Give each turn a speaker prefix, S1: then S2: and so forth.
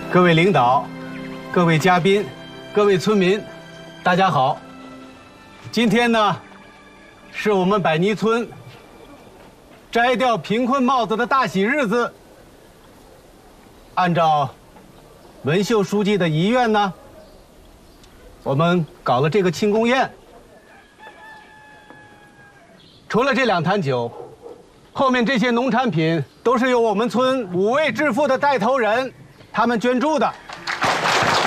S1: 各位领导、各位嘉宾、各位村民，大家好！今天呢，是我们柏泥村摘掉贫困帽子的大喜日子。按照文秀书记的遗愿呢，我们搞了这个庆功宴。除了这2坛酒，后面这些农产品都是由我们村5位致富的带头人他们捐助的。